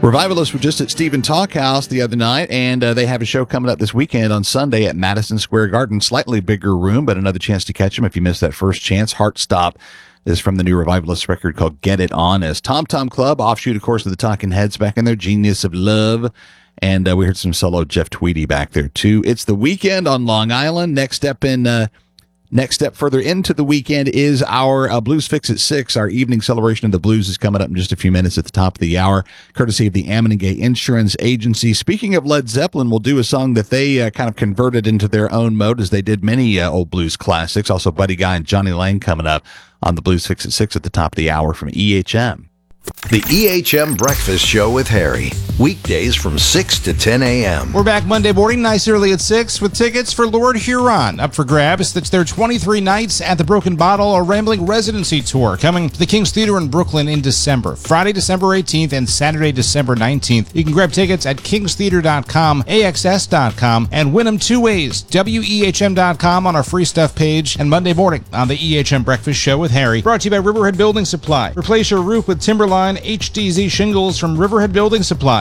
Revivalists were just at Stephen Talkhouse the other night, and they have a show coming up this weekend on Sunday at Madison Square Garden. Slightly bigger room, but another chance to catch them if you missed that first chance. Heart Stop is from the new Revivalists record called Get It On, as Tom Tom Club, offshoot, of course, of the Talking Heads back in their Genius of Love. And we heard some solo Jeff Tweedy back there, too. It's the weekend on Long Island. Next step further into the weekend is our Blues Fix at 6. Our evening celebration of the blues is coming up in just a few minutes at the top of the hour, courtesy of the Ammon & Gay Insurance Agency. Speaking of Led Zeppelin, we'll do a song that they kind of converted into their own mode, as they did many old blues classics. Also, Buddy Guy and Johnny Lang coming up on the Blues Fix at 6 at the top of the hour from EHM. The EHM Breakfast Show with Harry. Weekdays from 6 to 10 a.m. We're back Monday morning, nice early at 6, with tickets for Lord Huron up for grabs. That's their 23 nights at the Broken Bottle, a Rambling Residency Tour, coming to the King's Theater in Brooklyn in December. Friday, December 18th and Saturday, December 19th. You can grab tickets at kingstheater.com, AXS.com, and win them two ways. WEHM.com on our free stuff page, and Monday morning on the EHM Breakfast Show with Harry. Brought to you by Riverhead Building Supply. Replace your roof with Timberline HDZ shingles from Riverhead Building Supply.